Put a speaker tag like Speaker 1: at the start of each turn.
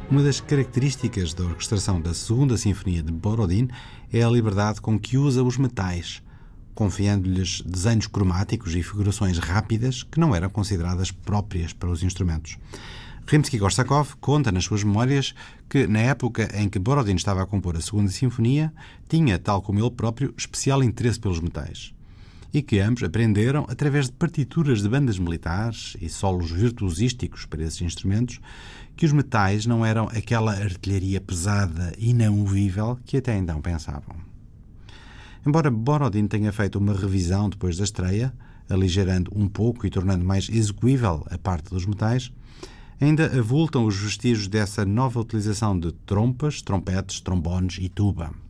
Speaker 1: Uma das características da orquestração da Segunda Sinfonia de Borodin é a liberdade com que usa os metais, confiando-lhes desenhos cromáticos e figurações rápidas que não eram consideradas próprias para os instrumentos. Rimsky-Korsakov conta nas suas memórias que, na época em que Borodin estava a compor a Segunda Sinfonia, tinha, tal como ele próprio, especial interesse pelos metais. E que ambos aprenderam, através de partituras de bandas militares e solos virtuosísticos para esses instrumentos, que os metais não eram aquela artilharia pesada e inamovível que até então pensavam. Embora Borodin tenha feito uma revisão depois da estreia, aligerando um pouco e tornando mais execuível a parte dos metais, ainda avultam os vestígios dessa nova utilização de trompas, trompetes, trombones e tuba.